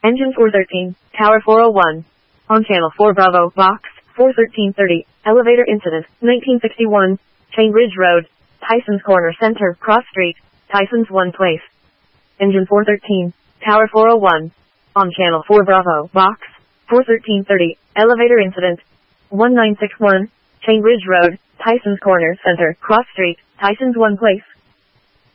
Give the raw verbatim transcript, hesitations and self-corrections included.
Engine four thirteen, Tower four oh one. On Channel four Bravo, Box, four thirteen thirty, elevator incident, nineteen sixty-one, Chain Ridge Road, Tyson's Corner Center, Cross Street, Tyson's One Place. Engine four thirteen, Tower four oh one. On Channel four Bravo, Box, four thirteen thirty, elevator incident, nineteen sixty-one, Chain Ridge Road, Tyson's Corner Center, Cross Street, Tyson's One Place.